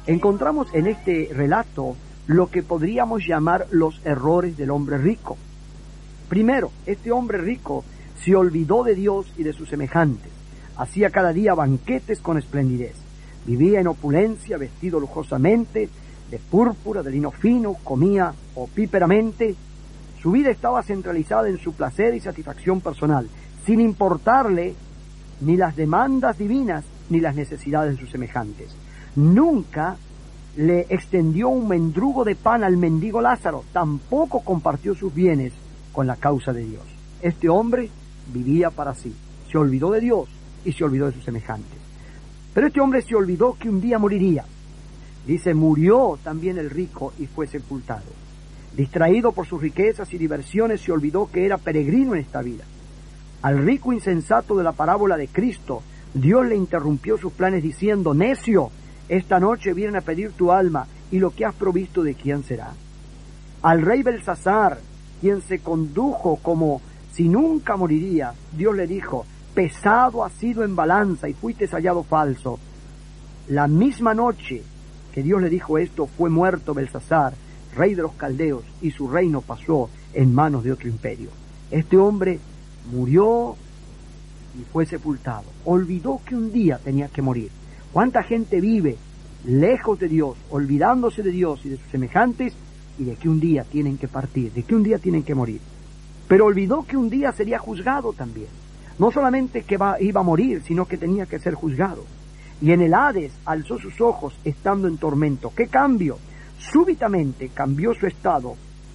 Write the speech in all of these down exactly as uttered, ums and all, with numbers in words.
encontramos en este relato lo que podríamos llamar los errores del hombre rico. Primero, este hombre rico se olvidó de Dios y de sus semejantes. Hacía cada día banquetes con esplendidez. Vivía en opulencia, vestido lujosamente, de púrpura, de lino fino, comía opíperamente. Su vida estaba centralizada en su placer y satisfacción personal, sin importarle ni las demandas divinas ni las necesidades de sus semejantes. Nunca le extendió un mendrugo de pan al mendigo Lázaro, tampoco compartió sus bienes con la causa de Dios. Este hombre vivía para sí, se olvidó de Dios y se olvidó de sus semejantes. Pero este hombre se olvidó que un día moriría. Dice, murió también el rico y fue sepultado. Distraído por sus riquezas y diversiones, se olvidó que era peregrino en esta vida. Al rico insensato de la parábola de Cristo, Dios le interrumpió sus planes diciendo, necio, esta noche vienen a pedir tu alma, y lo que has provisto, ¿de quién será? Al rey Belsasar, quien se condujo como si nunca moriría, Dios le dijo, pesado has sido en balanza y fuiste hallado falso. La misma noche que Dios le dijo esto, fue muerto Belsasar, rey de los caldeos, y su reino pasó en manos de otro imperio. Este hombre murió y fue sepultado. Olvidó que un día tenía que morir. ¿Cuánta gente vive lejos de Dios, olvidándose de Dios y de sus semejantes, y de que un día tienen que partir, de que un día tienen que morir? Pero olvidó que un día sería juzgado también. No solamente que va, iba a morir, sino que tenía que ser juzgado. Y en el Hades alzó sus ojos estando en tormento. ¿Qué cambio? Súbitamente cambió su estado,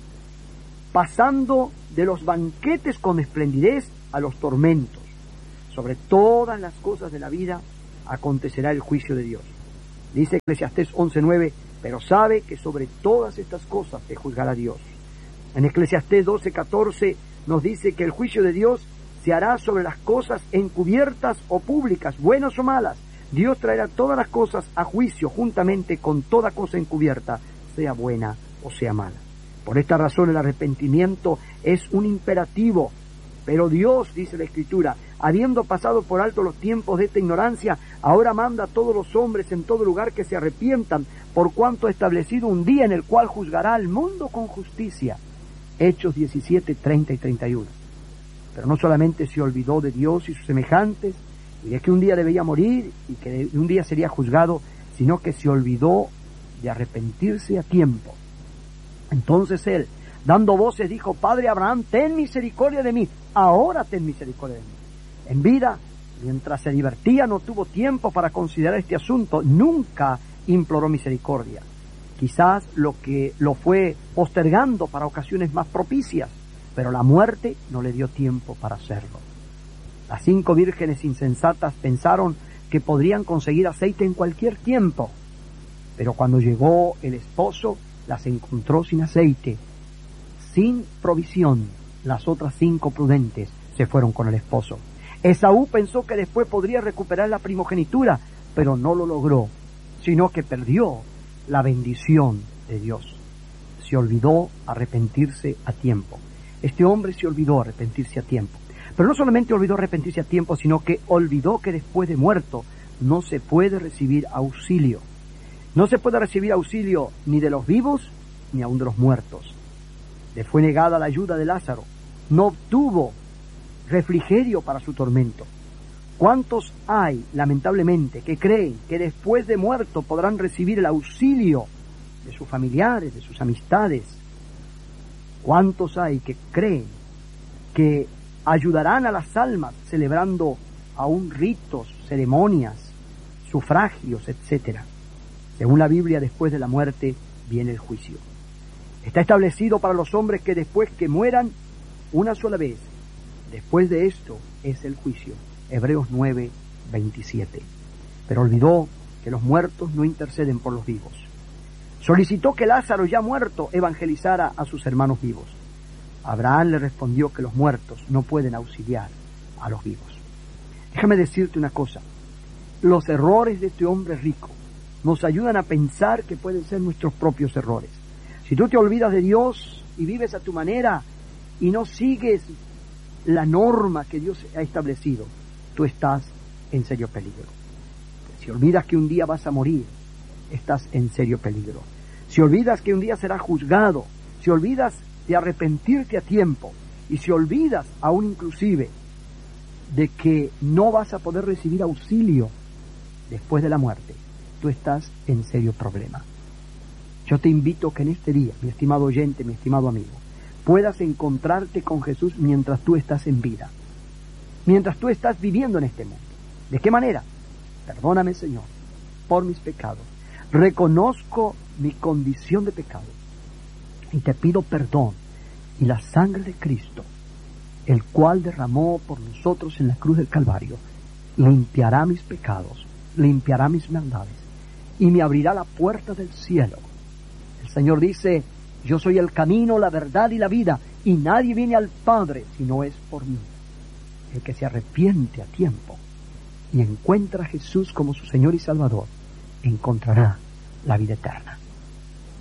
pasando de los banquetes con esplendidez a los tormentos. Sobre todas las cosas de la vida acontecerá el juicio de Dios. Dice Eclesiastés once nueve, pero sabe que sobre todas estas cosas te juzgará Dios. En Eclesiastés doce catorce nos dice que el juicio de Dios se hará sobre las cosas encubiertas o públicas, buenas o malas. Dios traerá todas las cosas a juicio juntamente con toda cosa encubierta, sea buena o sea mala. Por esta razón el arrepentimiento es un imperativo. Pero Dios, dice la Escritura, habiendo pasado por alto los tiempos de esta ignorancia, ahora manda a todos los hombres en todo lugar que se arrepientan, por cuanto ha establecido un día en el cual juzgará al mundo con justicia. Hechos diecisiete, treinta y treinta y uno. Pero no solamente se olvidó de Dios y sus semejantes, y de que un día debía morir, y que un día sería juzgado, sino que se olvidó de arrepentirse a tiempo. Entonces él, dando voces, dijo, Padre Abraham, ten misericordia de mí, ahora ten misericordia de mí. En vida, mientras se divertía, no tuvo tiempo para considerar este asunto, nunca imploró misericordia. Quizás lo que lo fue postergando para ocasiones más propicias, pero la muerte no le dio tiempo para hacerlo. Las cinco vírgenes insensatas pensaron que podrían conseguir aceite en cualquier tiempo, pero cuando llegó el esposo, las encontró sin aceite, sin provisión. Las otras cinco prudentes se fueron con el esposo. Esaú pensó que después podría recuperar la primogenitura, pero no lo logró, sino que perdió la bendición de Dios. Se olvidó arrepentirse a tiempo. Este hombre se olvidó arrepentirse a tiempo. Pero no solamente olvidó arrepentirse a tiempo, sino que olvidó que después de muerto no se puede recibir auxilio. No se puede recibir auxilio ni de los vivos ni aun de los muertos. Le fue negada la ayuda de Lázaro. No obtuvo refrigerio para su tormento. ¿Cuántos hay, lamentablemente, que creen que después de muerto podrán recibir el auxilio de sus familiares, de sus amistades? ¿Cuántos hay que creen que ayudarán a las almas celebrando aún ritos, ceremonias, sufragios, etcétera? Según la Biblia, después de la muerte viene el juicio. Está establecido para los hombres que después que mueran una sola vez, después de esto es el juicio. Hebreos nueve, veintisiete. Pero olvidó que los muertos no interceden por los vivos. Solicitó que Lázaro, ya muerto, evangelizara a sus hermanos vivos. Abraham le respondió que los muertos no pueden auxiliar a los vivos. Déjame decirte una cosa. Los errores de este hombre rico nos ayudan a pensar que pueden ser nuestros propios errores. Si tú te olvidas de Dios y vives a tu manera y no sigues la norma que Dios ha establecido, tú estás en serio peligro. Si olvidas que un día vas a morir, estás en serio peligro. Si olvidas que un día serás juzgado, si olvidas de arrepentirte a tiempo, y si olvidas aún inclusive de que no vas a poder recibir auxilio después de la muerte, tú estás en serio problema. Yo te invito que en este día, mi estimado oyente, mi estimado amigo, puedas encontrarte con Jesús mientras tú estás en vida, mientras tú estás viviendo en este mundo. ¿De qué manera? Perdóname, Señor, por mis pecados. Reconozco mi condición de pecado y te pido perdón, y la sangre de Cristo, el cual derramó por nosotros en la cruz del Calvario, limpiará mis pecados, limpiará mis maldades y me abrirá la puerta del cielo. El Señor dice: yo soy el camino, la verdad y la vida, y nadie viene al Padre si no es por mí. El que se arrepiente a tiempo y encuentra a Jesús como su Señor y Salvador, encontrará la vida eterna.